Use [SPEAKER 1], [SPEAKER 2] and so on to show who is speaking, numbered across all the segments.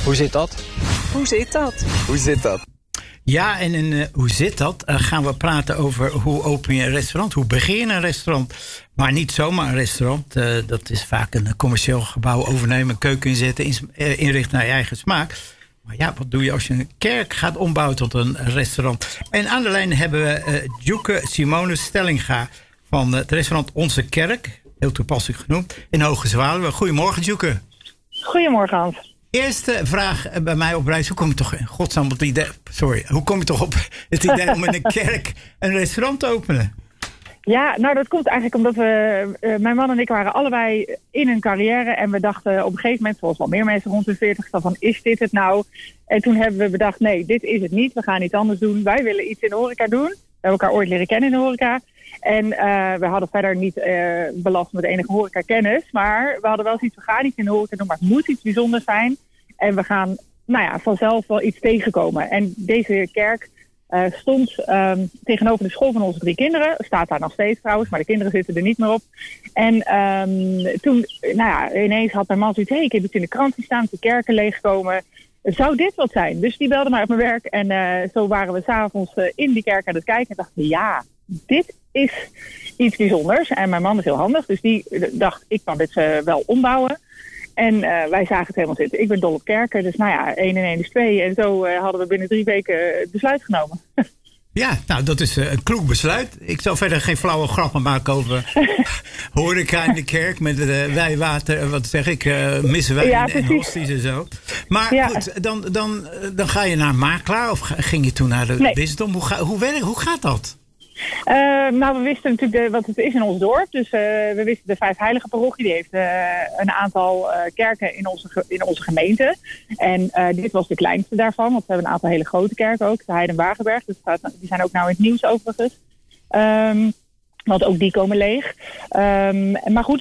[SPEAKER 1] Hoe zit dat?
[SPEAKER 2] Hoe zit dat?
[SPEAKER 1] Hoe zit dat?
[SPEAKER 3] Ja, en in Hoe zit dat? Gaan we praten over hoe open je een restaurant. Hoe begin je een restaurant? Maar niet zomaar een restaurant. Dat is vaak een commercieel gebouw overnemen, een keuken inzetten, inrichten naar je eigen smaak. Maar ja, wat doe je als je een kerk gaat ombouwen tot een restaurant? En aan de lijn hebben we Djoeke Simone Stellinga van het restaurant Onze Kerk. Heel toepasselijk genoemd. In Hoge Zwaluwe. Goedemorgen, Djoeke.
[SPEAKER 4] Goedemorgen, Hans.
[SPEAKER 3] Eerste vraag bij mij op reis. Hoe kom je toch in godsnaam op het idee... Hoe kom je toch op het idee om in een kerk een restaurant te openen?
[SPEAKER 4] Ja, nou dat komt eigenlijk omdat mijn man en ik waren allebei in een carrière. En we dachten op een gegeven moment, zoals wel meer mensen rond de 40, van is dit het nou? En toen hebben we bedacht, nee, dit is het niet. We gaan iets anders doen. Wij willen iets in de horeca doen. We hebben elkaar ooit leren kennen in de horeca. En we hadden verder niet belast met enige horeca-kennis. Maar we hadden wel zoiets, we gaan iets in de horeca doen, maar het moet iets bijzonders zijn. En we gaan vanzelf wel iets tegenkomen. En deze kerk stond tegenover de school van onze 3 kinderen. Staat daar nog steeds trouwens, maar de kinderen zitten er niet meer op. En toen, ineens had mijn man zoiets, ik heb iets in de krant zien staan, de kerken leegkomen. Zou dit wat zijn? Dus die belde mij op mijn werk. En zo waren we 's avonds in die kerk aan het kijken. En dachten, ja, dit is iets bijzonders. En mijn man is heel handig, dus die dacht, ik kan dit wel ombouwen. En wij zagen het helemaal zitten. Ik ben dol op kerken, dus 1 en 1 is 2. En zo hadden we binnen 3 weken het besluit genomen.
[SPEAKER 3] Ja, nou, dat is een kloek besluit. Ik zal verder geen flauwe grappen maken over horeca in de kerk met wijwater, miswijn en hosties en zo. Maar goed, dan ga je naar een makelaar of ging je toen naar de bisdom? Hoe gaat dat?
[SPEAKER 4] We wisten natuurlijk wat het is in ons dorp. Dus we wisten de 5 heilige parochie. Die heeft een aantal kerken in onze gemeente. En dit was de kleinste daarvan. Want we hebben een aantal hele grote kerken ook. De Heide en Wagenberg. Dus die zijn ook nou in het nieuws overigens. Want ook die komen leeg. Maar goed,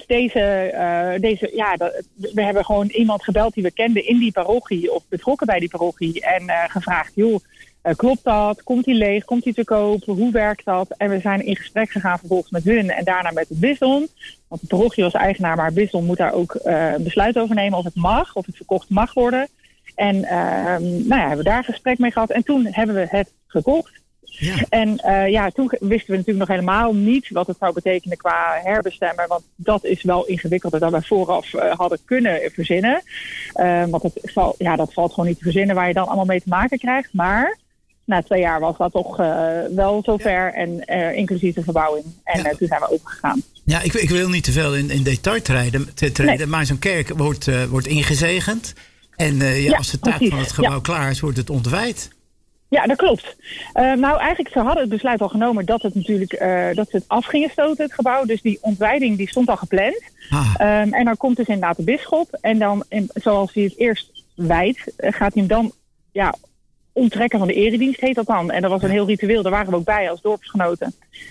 [SPEAKER 4] we hebben gewoon iemand gebeld die we kenden in die parochie. Of betrokken bij die parochie. En gevraagd, joh, klopt dat? Komt die leeg? Komt die te koop? Hoe werkt dat? En we zijn in gesprek gegaan vervolgens met hun en daarna met het bisdom. Want de parochie was eigenaar, maar het bisdom moet daar ook een besluit over nemen of het mag, of het verkocht mag worden. En hebben we daar gesprek mee gehad. En toen hebben we het gekocht. Ja. En toen wisten we natuurlijk nog helemaal niet wat het zou betekenen qua herbestemmen. Want dat is wel ingewikkelder dan wij vooraf hadden kunnen verzinnen. Want dat valt gewoon niet te verzinnen waar je dan allemaal mee te maken krijgt. Maar na 2 jaar was dat toch wel zover en inclusief de verbouwing. En toen zijn we opengegaan. Ja,
[SPEAKER 3] ik wil niet te veel in detail treden. Maar zo'n kerk wordt ingezegend. En als de taak van het gebouw klaar is, wordt het ontwijd.
[SPEAKER 4] Ja, dat klopt. Eigenlijk, ze hadden het besluit al genomen dat het natuurlijk dat ze het af gingen stoten, het gebouw. Dus die ontwijding die stond al gepland. En dan komt dus inderdaad de bisschop. En dan, zoals hij het eerst wijdt, gaat hij hem dan onttrekken van de eredienst, heet dat dan. En dat was een heel ritueel, daar waren we ook bij als dorpsgenoten.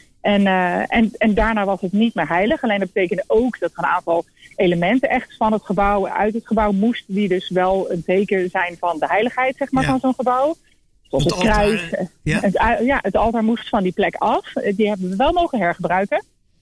[SPEAKER 4] En daarna was het niet meer heilig. Alleen dat betekende ook dat er een aantal elementen echt van het gebouw, uit het gebouw moesten, die dus wel een teken zijn van de heiligheid, zeg maar, van zo'n gebouw. Zoals het kruis. Het altaar moest van die plek af. Die hebben we wel mogen hergebruiken.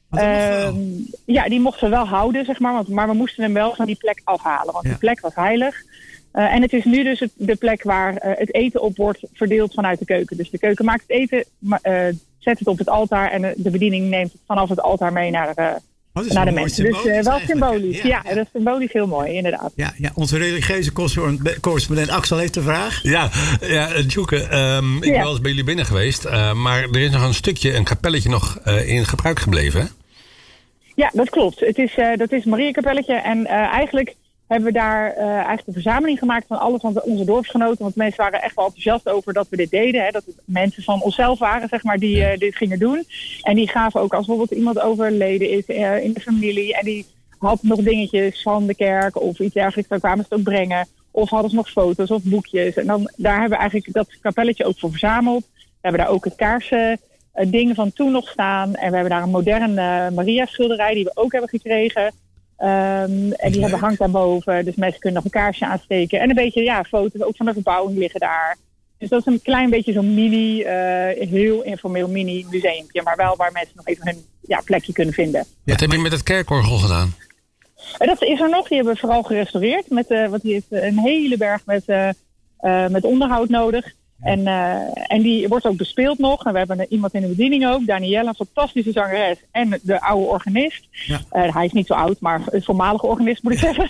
[SPEAKER 4] Die mochten we wel houden, zeg maar. Maar we moesten hem wel van die plek afhalen. Want die plek was heilig. En het is nu dus de plek waar het eten op wordt verdeeld vanuit de keuken. Dus de keuken maakt het eten, zet het op het altaar. En de bediening neemt het vanaf het altaar mee naar de mensen. Dus wel symbolisch. Ja, dat is symbolisch heel mooi, inderdaad. Ja,
[SPEAKER 3] onze religieuze correspondent Axel heeft de vraag.
[SPEAKER 5] Ja, Djoeke, ik ben wel eens bij jullie binnen geweest. Maar er is nog een stukje, een kapelletje nog in gebruik gebleven, hè?
[SPEAKER 4] Ja, dat klopt. Dat is Mariakapelletje. En eigenlijk hebben we daar eigenlijk een verzameling gemaakt van alle van onze dorpsgenoten. Want de mensen waren echt wel enthousiast over dat we dit deden. Hè, dat het mensen van onszelf waren, zeg maar, die dit gingen doen. En die gaven ook als bijvoorbeeld iemand overleden is in de familie. En die had nog dingetjes van de kerk of iets dergelijks. Dan kwamen ze het ook brengen. Of hadden ze nog foto's of boekjes. En dan daar hebben we eigenlijk dat kapelletje ook voor verzameld. We hebben daar ook het kaarsen dingen van toen nog staan. En we hebben daar een moderne Maria-schilderij die we ook hebben gekregen. En die hangt daarboven. Dus mensen kunnen nog een kaarsje aansteken. En een beetje foto's ook van de verbouwing liggen daar. Dus dat is een klein beetje zo'n heel informeel mini museumpje. Maar wel waar mensen nog even hun plekje kunnen vinden.
[SPEAKER 5] Wat heb je met het kerkorgel gedaan?
[SPEAKER 4] Dat is er nog. Die hebben we vooral gerestaureerd. Want die heeft een hele berg met onderhoud nodig. En die wordt ook bespeeld nog. En we hebben iemand in de bediening ook. Danielle, een fantastische zangeres. En de oude organist. Ja. Hij is niet zo oud, maar een voormalige organist moet ik zeggen.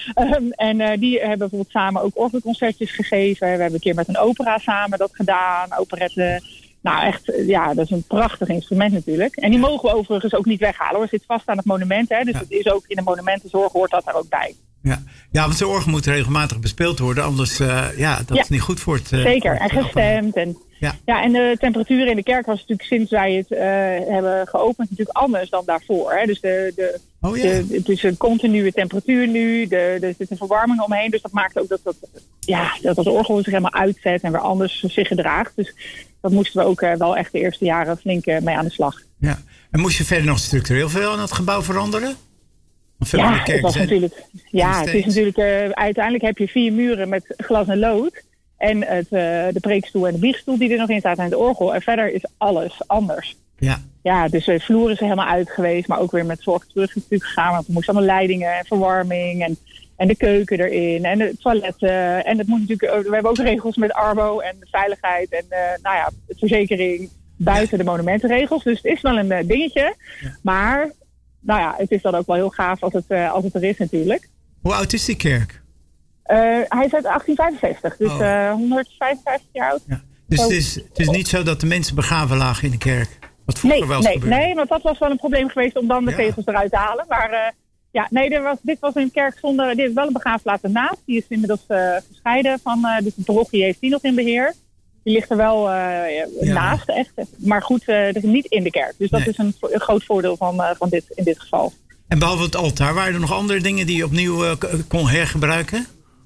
[SPEAKER 4] Die hebben bijvoorbeeld samen ook orgelconcertjes gegeven. We hebben een keer met een opera samen dat gedaan. Operette. Nou echt, ja, dat is een prachtig instrument natuurlijk. En die mogen we overigens ook niet weghalen hoor. Het zit vast aan het monument. Hè? Dus het is ook in de monumentenzorg hoort dat daar ook bij.
[SPEAKER 3] Ja, want zo'n orgel moet regelmatig bespeeld worden. Anders is niet goed voor het...
[SPEAKER 4] Zeker, en gestemd. En de temperatuur in de kerk was natuurlijk sinds wij het hebben geopend natuurlijk anders dan daarvoor. Hè? Dus het is een continue temperatuur nu. Er zit een verwarming omheen. Dus dat maakt ook dat het orgel zich helemaal uitzet en weer anders zich gedraagt. Dus dat moesten we ook wel echt de eerste jaren flink mee aan de slag. Ja.
[SPEAKER 3] En moest je verder nog structureel veel aan het gebouw veranderen?
[SPEAKER 4] Ja, het was natuurlijk. Ja, het is natuurlijk. Uiteindelijk heb je 4 muren met glas en lood. En de preekstoel en de biechtstoel die er nog in staat en het orgel. En verder is alles anders. Ja, dus de vloer is er helemaal uit geweest. Maar ook weer met zorg terug natuurlijk gegaan. Want er moesten allemaal leidingen en verwarming. En de keuken erin. En de toiletten. En het moet natuurlijk. We hebben ook regels met Arbo en de veiligheid. En de verzekering buiten de monumentenregels. Dus het is wel een dingetje. Ja. Maar. Nou ja, het is dan ook wel heel gaaf als het er is natuurlijk.
[SPEAKER 3] Hoe oud is die kerk?
[SPEAKER 4] Hij is uit 1865, dus 155 jaar oud. Ja.
[SPEAKER 3] Dus het is niet zo dat de mensen begraven lagen in de kerk? Wat vroeger wel gebeurde? Nee,
[SPEAKER 4] want dat was wel een probleem geweest om dan de tegels eruit te halen. Maar dit was een kerk zonder... Dit is wel een begraafplaats ernaast. Die is inmiddels gescheiden van... dus de parochie heeft die nog in beheer. Die ligt er wel naast, echt. Maar goed, niet in de kerk. Dus dat is een groot voordeel van dit in dit geval.
[SPEAKER 3] En behalve het altaar, waren er nog andere dingen die je opnieuw kon hergebruiken?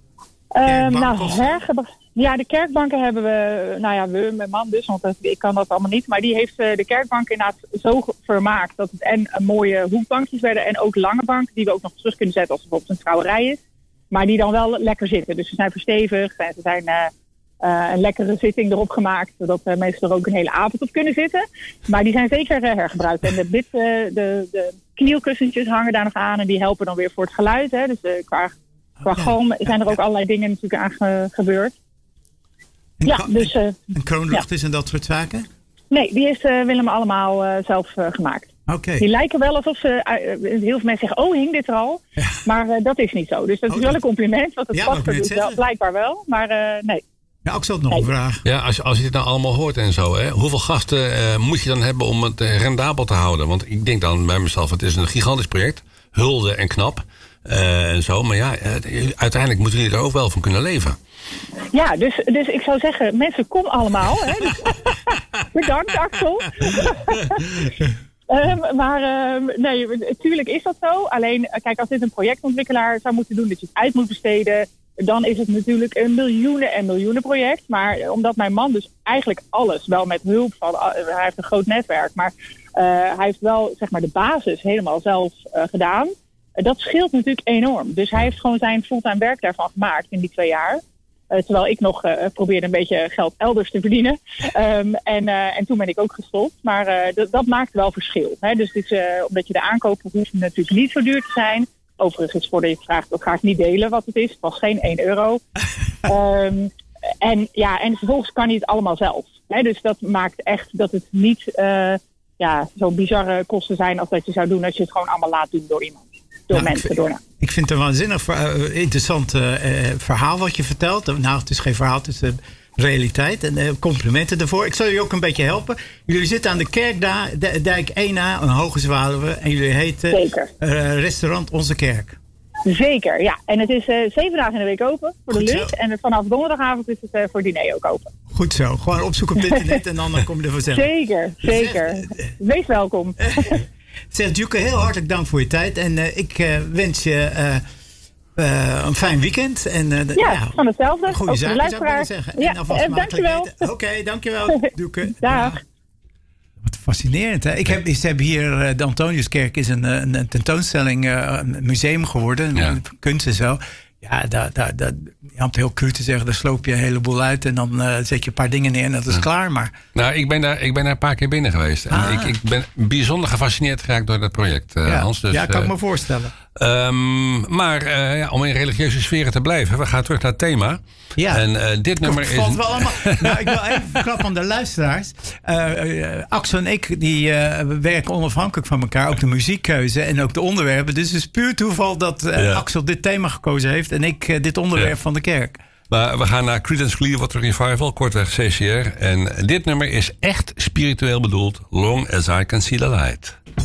[SPEAKER 4] De kerkbanken hebben we, mijn man dus, want ik kan dat allemaal niet. Maar die heeft de kerkbank inderdaad zo vermaakt dat het en mooie hoekbankjes werden en ook lange banken die we ook nog terug kunnen zetten als het bijvoorbeeld een trouwerij is. Maar die dan wel lekker zitten. Dus ze zijn verstevigd en ze zijn... een lekkere zitting erop gemaakt, zodat mensen er ook een hele avond op kunnen zitten. Maar die zijn zeker hergebruikt. En de knielkussentjes hangen daar nog aan en die helpen dan weer voor het geluid. Hè. Dus qua galm zijn er ook allerlei dingen natuurlijk aan gebeurd.
[SPEAKER 3] En kroonluchters en dat soort zaken?
[SPEAKER 4] Nee, die heeft Willem allemaal zelf gemaakt.
[SPEAKER 3] Okay.
[SPEAKER 4] Die lijken wel alsof heel veel mensen zeggen, hing dit er al? Ja. Maar dat is niet zo. Dus dat is wel een compliment, want het past er dus wel, blijkbaar wel. Maar nee.
[SPEAKER 3] Ja, ik zal het nog een vraag.
[SPEAKER 5] Ja, als je dit nou allemaal hoort en zo, hè, hoeveel gasten moet je dan hebben om het rendabel te houden? Want ik denk dan bij mezelf, het is een gigantisch project. Hulde en knap en zo. Maar uiteindelijk moeten jullie er ook wel van kunnen leven.
[SPEAKER 4] Ja, dus ik zou zeggen, mensen, kom allemaal. Hè. Dus, bedankt, Axel. Nee, natuurlijk is dat zo. Alleen, kijk, als dit een projectontwikkelaar zou moeten doen, dat je het uit moet besteden, dan is het natuurlijk een miljoenen en miljoenen project. Maar omdat mijn man dus eigenlijk alles, wel met hulp van, hij heeft een groot netwerk, maar hij heeft wel zeg maar de basis helemaal zelf gedaan. Dat scheelt natuurlijk enorm. Dus hij heeft gewoon zijn fulltime werk daarvan gemaakt in die 2 jaar. Terwijl ik nog probeerde een beetje geld elders te verdienen. En toen ben ik ook gestopt. Maar dat maakt wel verschil. Hè? Dus het is, omdat je de aankopen hoeft natuurlijk niet zo duur te zijn. Overigens, voordat je het vraagt, dat ga ik niet delen wat het is. Het was geen €1. En vervolgens kan je het allemaal zelf. Hè? Dus dat maakt echt dat het niet zo'n bizarre kosten zijn als dat je zou doen als je het gewoon allemaal laat doen door iemand.
[SPEAKER 3] Ik vind het een waanzinnig interessant verhaal wat je vertelt. Nou, het is geen verhaal, het is realiteit. En complimenten daarvoor. Ik zal jullie ook een beetje helpen. Jullie zitten aan de Kerkdijk 1A, een Hoge Zwaluwe. En jullie heten Restaurant Onze Kerk.
[SPEAKER 4] Zeker, ja. En het is 7 dagen in de week open voor de lunch. En vanaf donderdagavond is het voor diner ook open.
[SPEAKER 3] Goed zo. Gewoon opzoeken op het internet en dan kom je er vanzelf.
[SPEAKER 4] Zeker. Wees welkom.
[SPEAKER 3] Zeg, Djoeke, heel hartelijk dank voor je tijd. En ik wens je een fijn weekend. En,
[SPEAKER 4] van hetzelfde.
[SPEAKER 3] Goede zaak,
[SPEAKER 4] zou ik willen zeggen. Ja, dankjewel.
[SPEAKER 3] Oké, dankjewel, Djoeke.
[SPEAKER 4] Dag.
[SPEAKER 3] Wat fascinerend, hè? Ze hebben hier, de Antoniuskerk is een tentoonstelling, een museum geworden. Kunst en zo. Ja, je had heel cru te zeggen, daar sloop je een heleboel uit en dan zet je een paar dingen neer en dat is klaar. Maar...
[SPEAKER 5] Nou, ik ben daar een paar keer binnen geweest. En ik ben bijzonder gefascineerd geraakt door dat project, Hans. Dus,
[SPEAKER 3] kan ik me voorstellen.
[SPEAKER 5] Maar om in religieuze sferen te blijven, we gaan terug naar het thema.
[SPEAKER 3] Ja,
[SPEAKER 5] en dit nummer is...
[SPEAKER 3] Wel allemaal. Nou, ik wil even verklappen aan de luisteraars. Axel en ik die werken onafhankelijk van elkaar. Ook de muziekkeuze en ook de onderwerpen. Dus het is puur toeval dat Axel dit thema gekozen heeft en ik dit onderwerp van de kerk.
[SPEAKER 5] Maar we gaan naar Creedence Clearwater Revival, kortweg CCR. En dit nummer is echt spiritueel bedoeld. Long as I can see the light.